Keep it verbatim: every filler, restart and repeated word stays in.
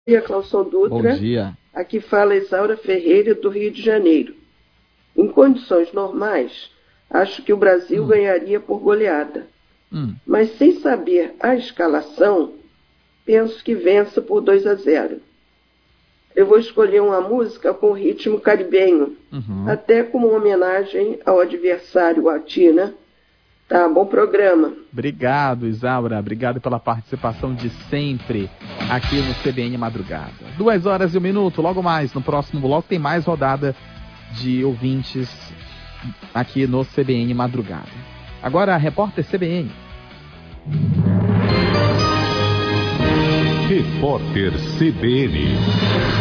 dia, Clauson Dutra. Bom dia. Aqui fala Isaura Ferreira, do Rio de Janeiro. Em condições normais, acho que o Brasil hum. ganharia por goleada. Hum. Mas sem saber a escalação, penso que vença por dois a zero. Eu vou escolher uma música com ritmo caribenho, uhum. até como homenagem ao adversário, a Tina. Tá, bom programa. Obrigado, Isaura. Obrigado pela participação de sempre aqui no C B N Madrugada. Duas horas e um minuto. Logo mais, no próximo bloco, tem mais rodada de ouvintes aqui no C B N Madrugada. Agora, a repórter C B N. Repórter C B N.